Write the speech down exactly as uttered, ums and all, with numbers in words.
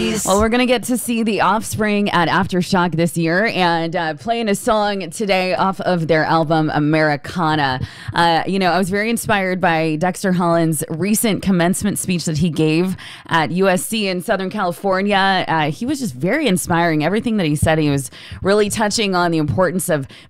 Please. Well, we're going to get to see The Offspring at Aftershock this year, and uh, playing a song today off of their album Americana. Uh, you know, I was very inspired by Dexter Holland's recent commencement speech that he gave at U S C in Southern California. Uh, he was just very inspiring. Everything that he said, he was really touching on the importance of